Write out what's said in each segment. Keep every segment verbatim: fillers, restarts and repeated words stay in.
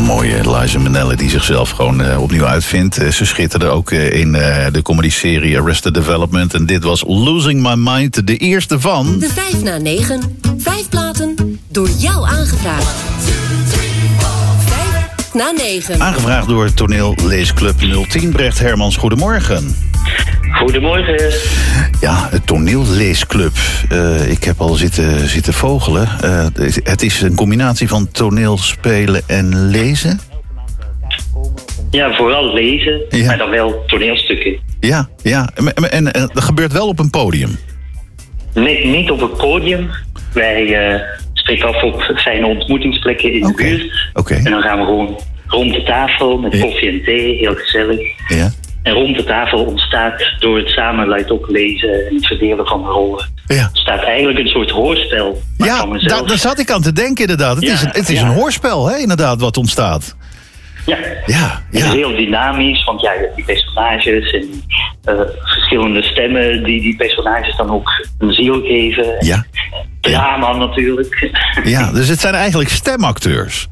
mooie Liza Minnelli die zichzelf gewoon uh, opnieuw uitvindt. Uh, ze schitterde ook uh, in uh, de comedy-serie Arrested Development. En dit was Losing My Mind, de eerste van... De vijf na negen. Vijf platen door jou aangevraagd. Vijf na negen. Aangevraagd door Toneel Leesclub nul tien. Brecht Hermans, goedemorgen. Goedemorgen. Ja, het Toneelleesclub. Uh, ik heb al zitten, zitten vogelen. Uh, het is een combinatie van toneelspelen en lezen? Ja, vooral lezen, ja. Maar dan wel toneelstukken. Ja, ja. En, en, en dat gebeurt wel op een podium? Nee, niet op het podium. Wij uh, spreken af op fijne ontmoetingsplekken in okay. de buurt. Okay. En dan gaan we gewoon rond de tafel met koffie en thee, heel gezellig. Ja. En rond de tafel ontstaat door het samen luidop lezen en het verdelen van de rollen. Ja. Ontstaat eigenlijk een soort hoorspel. Ja, daar, daar zat ik aan te denken inderdaad. Het ja, is, een, het is ja. een hoorspel, hè, inderdaad, wat ontstaat. Ja, ja, ja. Het is heel dynamisch, want ja, je hebt die personages en uh, verschillende stemmen die die personages dan ook een ziel geven. Ja. Drama ja. natuurlijk. Ja, dus het zijn eigenlijk stemacteurs.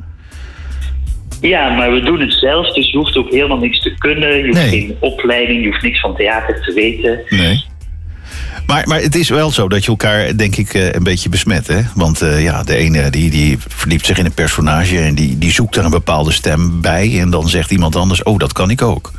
Ja, maar we doen het zelf, dus je hoeft ook helemaal niks te kunnen. Je hoeft nee. geen opleiding, je hoeft niks van theater te weten. Nee. Maar, maar het is wel zo dat je elkaar, denk ik, een beetje besmet, hè? Want uh, ja, de ene die, die verdiept zich in een personage en die, die zoekt er een bepaalde stem bij. En dan zegt iemand anders, oh, dat kan ik ook.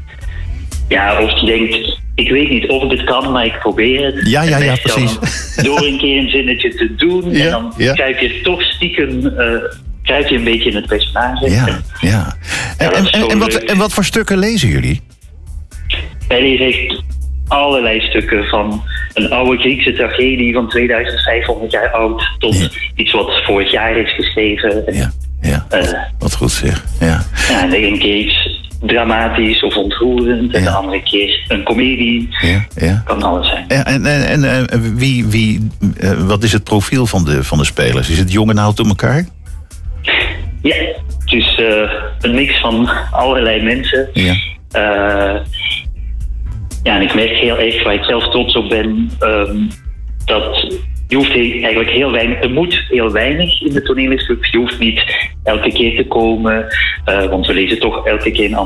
Ja, of die denkt, ik weet niet of ik het kan, maar ik probeer het. Ja, ja, ja, precies. Door een keer een zinnetje te doen ja, en dan ja. krijg je toch stiekem... Uh, krijg je een beetje in het personage. Ja, ja. En, en, en, en, wat, en wat voor stukken lezen jullie? Wij lezen echt allerlei stukken. Van een oude Griekse tragedie van tweeduizend vijfhonderd jaar oud... tot ja. iets wat vorig jaar is geschreven. Ja, ja. Uh, wat goed zeg. Ja. Ja, en de ene keer iets dramatisch of ontroerend... en ja. de andere keer een komedie. Ja, ja. Kan alles zijn. En, en, en, en wie, wie, uh, wat is het profiel van de, van de spelers? Is het jong en oud door elkaar? Ja, het is uh, een mix van allerlei mensen. Ja. Uh, ja, en ik merk heel erg, waar ik zelf trots op ben, um, dat je hoeft eigenlijk heel weinig, er moet heel weinig in de toneelleesclub. Je hoeft niet elke keer te komen, uh, want we lezen toch elke keer een